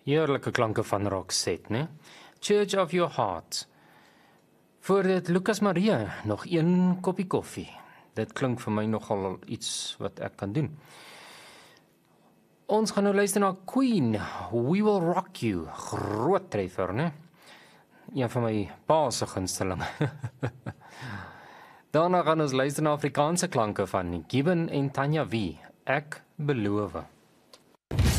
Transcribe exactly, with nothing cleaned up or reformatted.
Heerlike klanke van Roxette, né? Church of Your Heart. Voor dit Lucas Maria, nog een koppie koffie. Dit klink vir my nogal iets wat ek kan doen. Ons gaan nou luister na Queen, We Will Rock You. Groot treffer, né? Een van my pa se gunsteling. Daarna gaan ons luister na Afrikaanse klanke van Gibbon en Tanya Wie. Ek beloof.